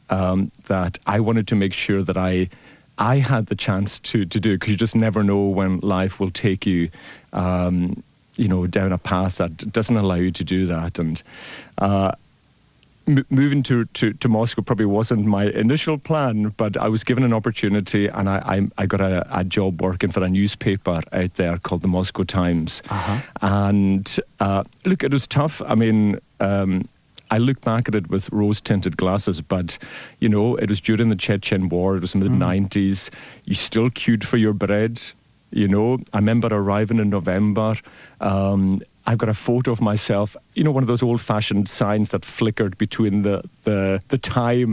that I wanted to make sure that I had the chance to do it, because you just never know when life will take you, down a path that doesn't allow you to do that. And moving to Moscow probably wasn't my initial plan, but I was given an opportunity, and I got a job working for a newspaper out there called the Moscow Times. And look, it was tough. I mean, I look back at it with rose-tinted glasses, but, it was during the Chechen War. It was mid-90s. You still queued for your bread, I remember arriving in November. I've got a photo of myself, one of those old-fashioned signs that flickered between the time